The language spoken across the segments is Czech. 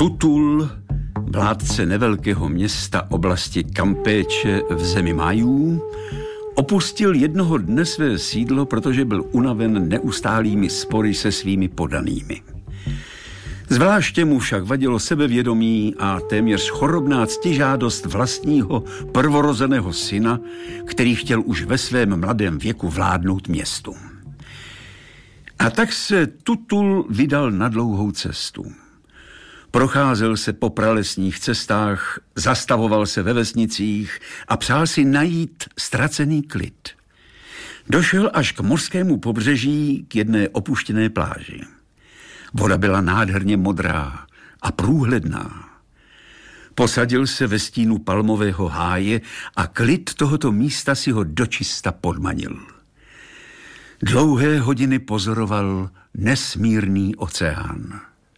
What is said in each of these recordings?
Tutul, vládce nevelkého města oblasti Kampéče v zemi Majů, opustil jednoho dne své sídlo, protože byl unaven neustálými spory se svými podanými. Zvláště mu však vadilo sebevědomí a téměř chorobná ctižádost vlastního prvorozeného syna, který chtěl už ve svém mladém věku vládnout městu. A tak se Tutul vydal na dlouhou cestu. Procházel se po pralesních cestách, zastavoval se ve vesnicích a přál si najít ztracený klid. Došel až k mořskému pobřeží k jedné opuštěné pláži. Voda byla nádherně modrá a průhledná. Posadil se ve stínu palmového háje a klid tohoto místa si ho dočista podmanil. Dlouhé hodiny pozoroval nesmírný oceán.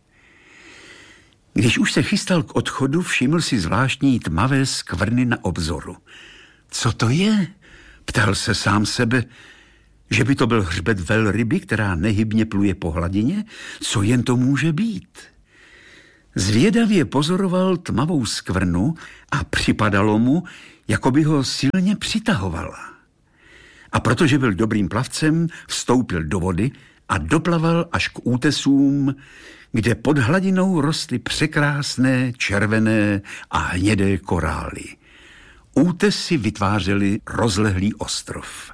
Když už se chystal k odchodu, všiml si zvláštní tmavé skvrny na obzoru. Co to je? Ptal se sám sebe, že by to byl hřbet velryby, která nehybně pluje po hladině? Co jen to může být? Zvědavě pozoroval tmavou skvrnu a připadalo mu, jako by ho silně přitahovala. A protože byl dobrým plavcem, vstoupil do vody a doplaval až k útesům, kde pod hladinou rostly překrásné červené a hnědé korály. Útesy vytvářely rozlehlý ostrov.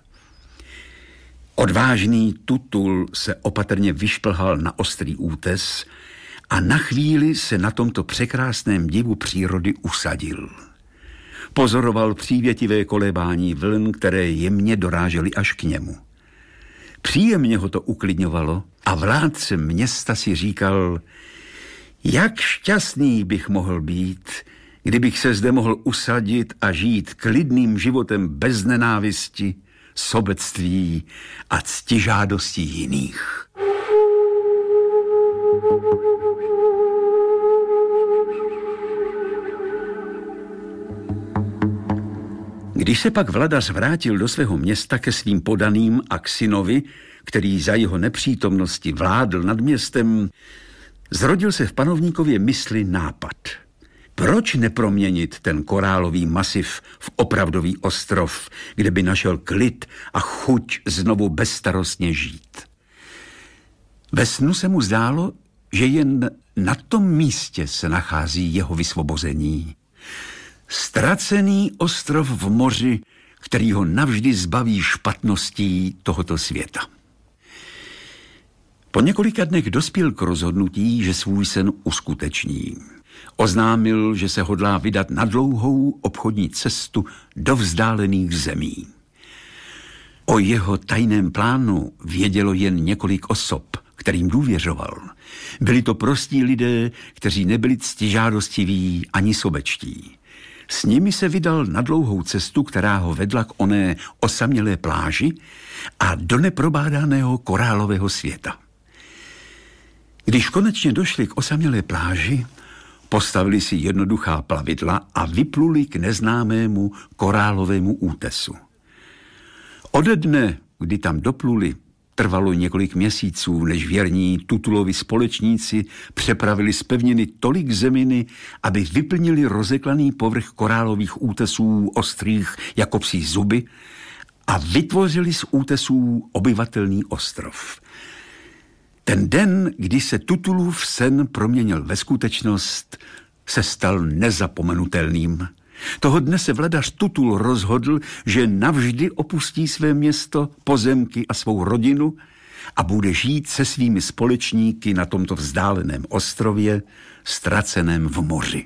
Odvážný Tutul se opatrně vyšplhal na ostrý útes a na chvíli se na tomto překrásném divu přírody usadil. Pozoroval přívětivé kolébání vln, které jemně dorážely až k němu. Příjemně ho to uklidňovalo a vládce města si říkal, jak šťastný bych mohl být, kdybych se zde mohl usadit a žít klidným životem bez nenávisti, sobectví a ctižádostí jiných. Když se pak vladař vrátil do svého města ke svým podaným a k synovi, který za jeho nepřítomnosti vládl nad městem, zrodil se v panovníkově mysli nápad. Proč neproměnit ten korálový masiv v opravdový ostrov, kde by našel klid a chuť znovu bezstarostně žít? Ve snu se mu zdálo, že jen na tom místě se nachází jeho vysvobození. Ztracený ostrov v moři, který ho navždy zbaví špatností tohoto světa. Po několika dnech dospěl k rozhodnutí, že svůj sen uskuteční. Oznámil, že se hodlá vydat na dlouhou obchodní cestu do vzdálených zemí. O jeho tajném plánu vědělo jen několik osob, kterým důvěřoval. Byli to prostí lidé, kteří nebyli ctižádostiví ani sobečtí. S nimi se vydal na dlouhou cestu, která ho vedla k oné osamělé pláži a do neprobádaného korálového světa. Když konečně došli k osamělé pláži, postavili si jednoduchá plavidla a vypluli k neznámému korálovému útesu. Ode dne, kdy tam dopluli, trvalo několik měsíců, než věrní Tutulovi společníci přepravili z pevniny tolik zeminy, aby vyplnili rozeklaný povrch korálových útesů ostrých jako psí zuby a vytvořili z útesů obyvatelný ostrov. Ten den, kdy se Tutulův sen proměnil ve skutečnost, se stal nezapomenutelným. Toho dne se vladař Tutul rozhodl, že navždy opustí své město, pozemky a svou rodinu a bude žít se svými společníky na tomto vzdáleném ostrově, ztraceném v moři.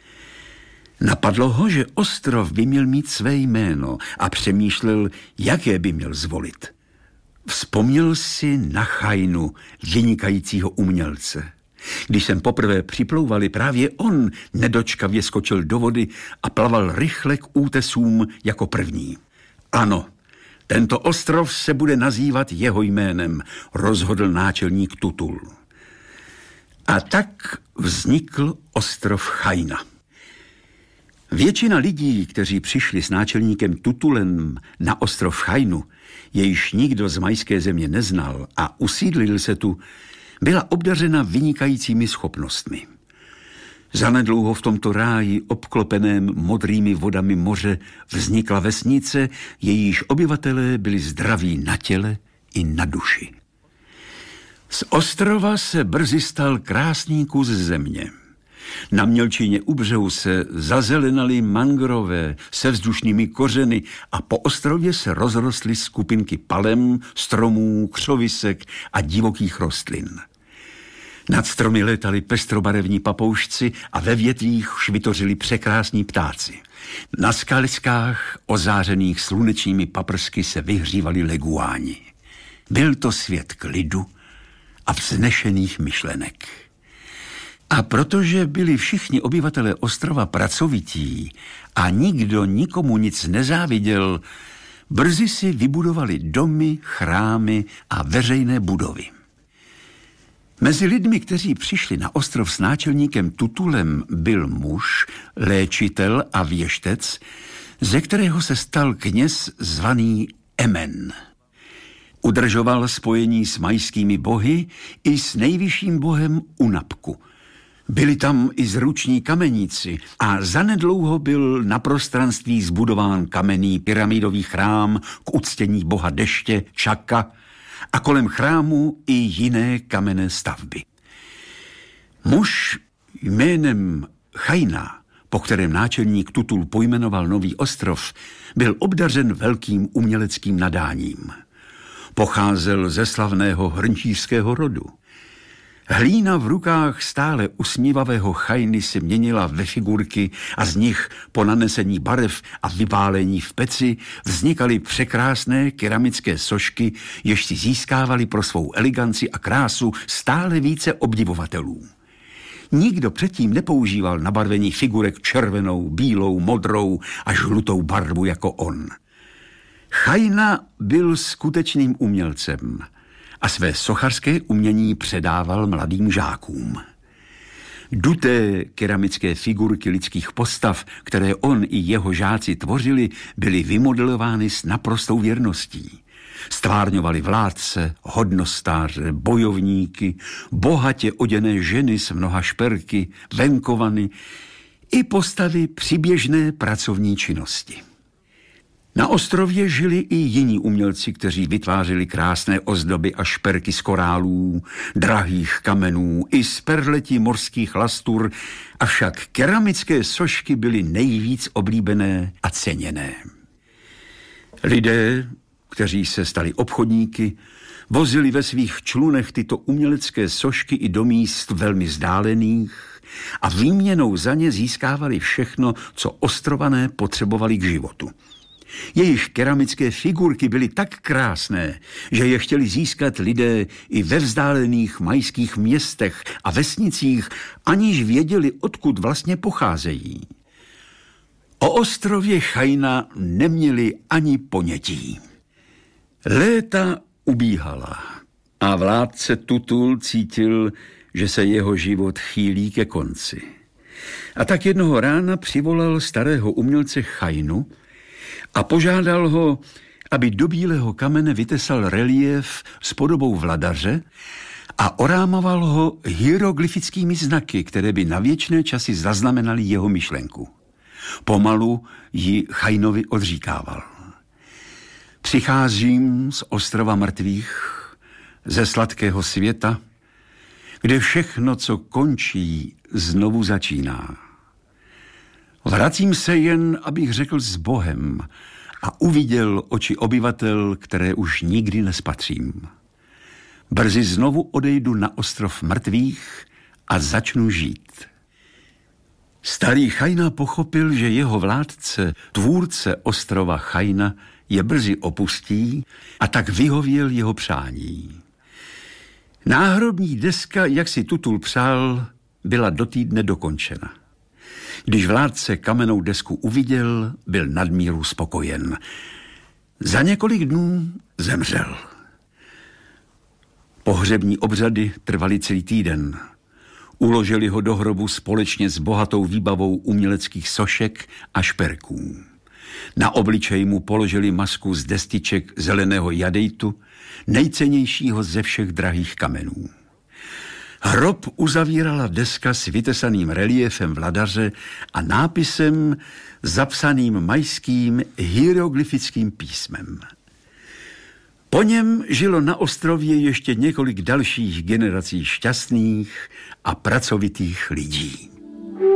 Napadlo ho, že ostrov by měl mít své jméno a přemýšlel, jaké by měl zvolit. Vzpomněl si na Chainu, vynikajícího umělce. Když jsem poprvé připlouvali, právě on nedočkavě skočil do vody a plaval rychle k útesům jako první. Ano, tento ostrov se bude nazývat jeho jménem, rozhodl náčelník Tutul. A tak vznikl ostrov Chaina. Většina lidí, kteří přišli s náčelníkem Tutulem na ostrov Chainu, jejíž nikdo z majské země neznal a usídlil se tu, byla obdařena vynikajícími schopnostmi. Zanedlouho v tomto ráji, obklopeném modrými vodami moře, vznikla vesnice, jejíž obyvatelé byli zdraví na těle i na duši. Z ostrova se brzy stal krásný kus země. Na mělčině u břehu se zazelenaly mangrové se vzdušnými kořeny a po ostrově se rozrostly skupinky palem, stromů, křovisek a divokých rostlin. Nad stromy létali pestrobarevní papoušci a ve větvích švitořili překrásní ptáci. Na skaliskách, ozářených slunečními paprsky, se vyhřívali leguáni. Byl to svět klidu a vznešených myšlenek. A protože byli všichni obyvatelé ostrova pracovití a nikdo nikomu nic nezáviděl, brzy si vybudovali domy, chrámy a veřejné budovy. Mezi lidmi, kteří přišli na ostrov s náčelníkem Tutulem, byl muž, léčitel a věštec, ze kterého se stal kněz zvaný Emen. Udržoval spojení s majskými bohy i s nejvyšším bohem Unapku. Byli tam i zruční kameníci a zanedlouho byl na prostranství zbudován kamenný pyramidový chrám k uctění boha deště Čaka a kolem chrámu i jiné kamenné stavby. Muž jménem Chajna, po kterém náčelník Tutul pojmenoval nový ostrov, byl obdařen velkým uměleckým nadáním. Pocházel ze slavného hrnčířského rodu. Hlína v rukách stále usmívavého Chajny se měnila ve figurky a z nich po nanesení barev a vypálení v peci vznikaly překrásné keramické sošky, jež si získávaly pro svou eleganci a krásu stále více obdivovatelů. Nikdo předtím nepoužíval na barvení figurek červenou, bílou, modrou a žlutou barvu jako on. Chajna byl skutečným umělcem a své sochařské umění předával mladým žákům. Duté keramické figurky lidských postav, které on i jeho žáci tvořili, byly vymodelovány s naprostou věrností. Stvárňovali vládce, hodnostáře, bojovníky, bohatě oděné ženy s mnoha šperky, venkovany i postavy přiběžné pracovní činnosti. Na ostrově žili i jiní umělci, kteří vytvářeli krásné ozdoby a šperky z korálů, drahých kamenů i z perletí morských lastur, avšak keramické sošky byly nejvíc oblíbené a ceněné. Lidé, kteří se stali obchodníky, vozili ve svých člunech tyto umělecké sošky i do míst velmi vzdálených a výměnou za ně získávali všechno, co ostrované potřebovali k životu. Jejich keramické figurky byly tak krásné, že je chtěli získat lidé i ve vzdálených majských městech a vesnicích, aniž věděli, odkud vlastně pocházejí. O ostrově Chajna neměli ani ponětí. Léta ubíhala a vládce Tutul cítil, že se jeho život chýlí ke konci. A tak jednoho rána přivolal starého umělce Chajnu a požádal ho, aby do bílého kamene vytesal reliéf s podobou vladaře a orámoval ho hieroglyfickými znaky, které by na věčné časy zaznamenaly jeho myšlenku. Pomalu ji Chajnovi odříkával. Přicházím z ostrova mrtvých, ze sladkého světa, kde všechno, co končí, znovu začíná. Vracím se jen, abych řekl s Bohem a uviděl oči obyvatel, které už nikdy nespatřím. Brzy znovu odejdu na ostrov mrtvých a začnu žít. Starý Chajna pochopil, že jeho vládce, tvůrce ostrova Chajna, je brzy opustí a tak vyhověl jeho přání. Náhrobní deska, jak si Tutul přál, byla do týdne dokončena. Když vládce kamennou desku uviděl, byl nadmíru spokojen. Za několik dnů zemřel. Pohřební obřady trvaly celý týden. Uložili ho do hrobu společně s bohatou výbavou uměleckých sošek a šperků. Na obličej mu položili masku z destiček zeleného jadejtu, nejcennějšího ze všech drahých kamenů. Hrob uzavírala deska s vytesaným reliéfem vladaře a nápisem zapsaným majským hieroglyfickým písmem. Po něm žilo na ostrově ještě několik dalších generací šťastných a pracovitých lidí.